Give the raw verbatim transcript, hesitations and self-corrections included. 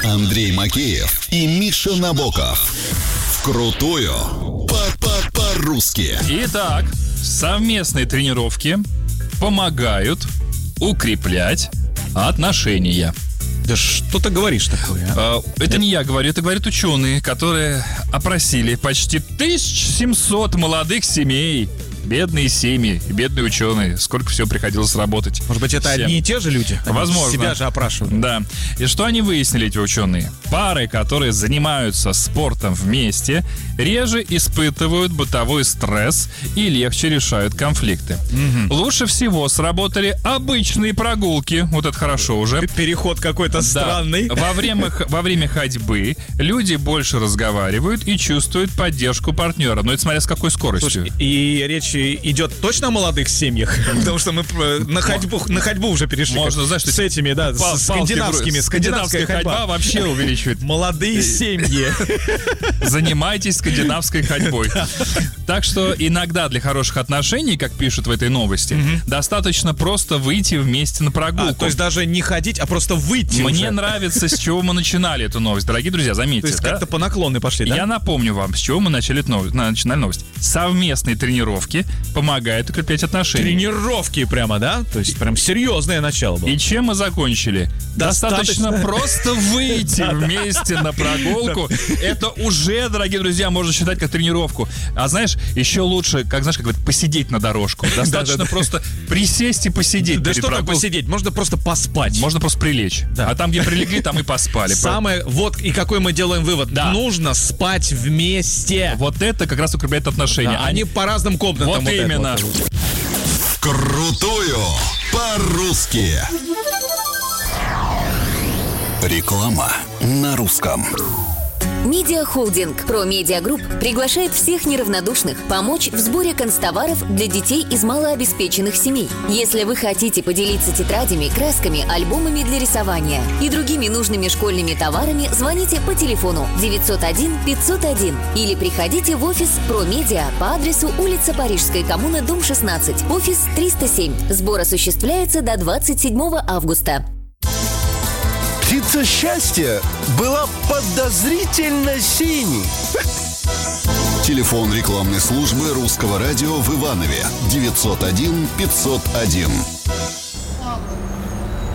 Андрей Макеев и Миша Набоков. Вкрутую по-по-по-русски. Итак, совместные тренировки помогают укреплять отношения. Да что ты говоришь такое, а? Это не я говорю, это говорят ученые, которые опросили почти тысяча семьсот молодых семей. Бедные семьи, бедные ученые. Сколько всего приходилось работать. Может быть, это всем. Одни и те же люди? Они Возможно. Себя же опрашивают. Да. И что они выяснили, эти ученые? Пары, которые занимаются спортом вместе, реже испытывают бытовой стресс и легче решают конфликты. Угу. Лучше всего сработали обычные прогулки. Вот это хорошо уже. Переход какой-то да. странный. Во время, во время ходьбы люди больше разговаривают и чувствуют поддержку партнера. Но это смотря с какой скоростью. Слушай, и речь идет точно о молодых семьях? Потому что мы на ходьбу, на ходьбу уже перешли. Можно, знаешь, с этими, да, с скандинавскими. Скандинавская ходьба вообще увеличивает. Молодые семьи. Занимайтесь скандинавской ходьбой. Так что иногда для хороших отношений, как пишут в этой новости, достаточно просто выйти вместе на прогулку. То есть даже не ходить, а просто выйти. Мне нравится, с чего мы начинали эту новость. Дорогие друзья, заметьте. То есть как-то по наклонной пошли, да? Я напомню вам, с чего мы начали новость, начинали новость. Совместные тренировки помогает укреплять отношения. Тренировки прямо, да? То есть прям серьезное начало было. И чем мы закончили? Достаточно, Достаточно просто выйти вместе на прогулку. Это уже, дорогие друзья, можно считать как тренировку. А знаешь, еще лучше, как знаешь, как говорят, посидеть на дорожку. Достаточно просто присесть и посидеть. Да что там посидеть? Можно просто поспать. Можно просто прилечь. Да. А там, где прилегли, там и поспали. Самое, вот и какой мы делаем вывод. Да. Нужно спать вместе. Вот это как раз укрепляет отношения. Да, они по разным комнатам. Вот, вот именно. Вот. Крутую по-русски. Реклама на русском. Медиахолдинг «Про Медиа Групп» приглашает всех неравнодушных помочь в сборе канцтоваров для детей из малообеспеченных семей. Если вы хотите поделиться тетрадями, красками, альбомами для рисования и другими нужными школьными товарами, звоните по телефону девятьсот один пятьсот один или приходите в офис «Про Медиа» по адресу улица Парижская коммуна, дом шестнадцать, офис триста семь. Сбор осуществляется до двадцать седьмого августа. Птица счастья была подозрительно синей. Телефон рекламной службы Русского радио в Иванове девятьсот один пятьсот один.